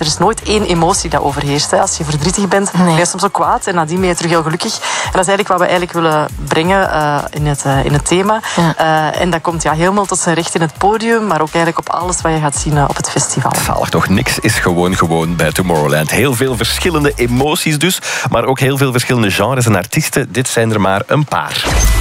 is nooit één emotie dat overheerst. Hè. Als je verdrietig bent, ben je soms ook kwaad en nadien ben je terug heel gelukkig. En dat is eigenlijk wat we eigenlijk willen brengen in het thema. Ja. En dat komt helemaal tot zijn recht in het podium, maar ook eigenlijk op alles wat je gaat zien op het festival. Zalig toch, niks is gewoon bij Tomorrowland. Heel veel verschillende emoties dus, maar ook heel veel verschillende genres en artiesten. Dit zijn er maar een paar.